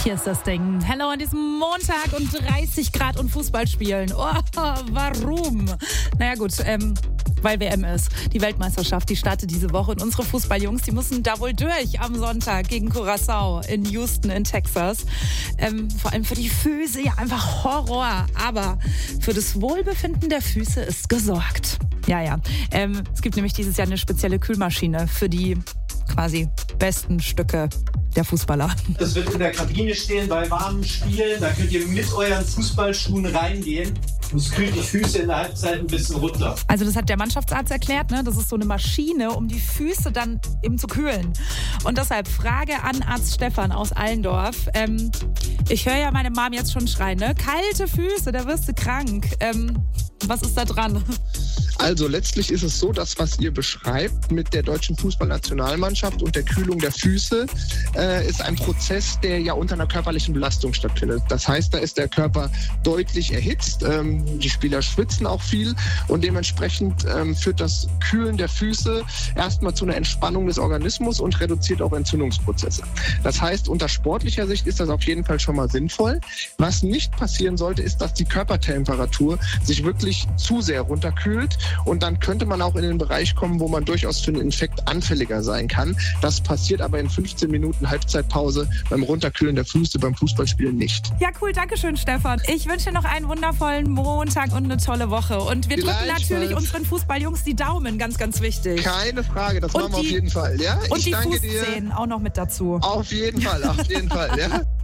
Hier ist das Ding. Hello an diesem Montag und 30 Grad und Fußball spielen. Oh, warum? Naja gut, weil WM ist. Die Weltmeisterschaft, die startet diese Woche und unsere Fußballjungs, die müssen da wohl durch am Sonntag gegen Curaçao in Houston in Texas. Vor allem für die Füße ja einfach Horror. Aber für das Wohlbefinden der Füße ist gesorgt. Ja. Es gibt nämlich dieses Jahr eine spezielle Kühlmaschine für die quasi besten Stücke der Fußballer. Das wird in der Kabine stehen bei warmen Spielen. Da könnt ihr mit euren Fußballschuhen reingehen. Und es kühlt die Füße in der Halbzeit ein bisschen runter. Also das hat der Mannschaftsarzt erklärt, ne? Das ist so eine Maschine, um die Füße dann eben zu kühlen. Und deshalb Frage an Arzt Stefan aus Allendorf. Ich höre ja meine Mom jetzt schon schreien, ne? Kalte Füße, da wirst du krank. Was ist da dran? Also letztlich ist es so, dass was ihr beschreibt mit der deutschen Fußballnationalmannschaft und der Kühlung der Füße ist ein Prozess, der ja unter einer körperlichen Belastung stattfindet. Das heißt, da ist der Körper deutlich erhitzt, die Spieler schwitzen auch viel und dementsprechend führt das Kühlen der Füße erstmal zu einer Entspannung des Organismus und reduziert auch Entzündungsprozesse. Das heißt, unter sportlicher Sicht ist das auf jeden Fall schon mal sinnvoll. Was nicht passieren sollte, ist, dass die Körpertemperatur sich wirklich zu sehr runterkühlt. Und dann könnte man auch in den Bereich kommen, wo man durchaus für einen Infekt anfälliger sein kann. Das passiert aber in 15 Minuten Halbzeitpause beim Runterkühlen der Füße beim Fußballspielen nicht. Ja, cool. Dankeschön, Stefan. Ich wünsche dir noch einen wundervollen Montag und eine tolle Woche. Und wir drücken natürlich unseren Fußballjungs die Daumen, ganz, ganz wichtig. Keine Frage, das machen wir auf jeden Fall. Ja? Und die Fußzehen auch noch mit dazu. Auf jeden Fall, ja.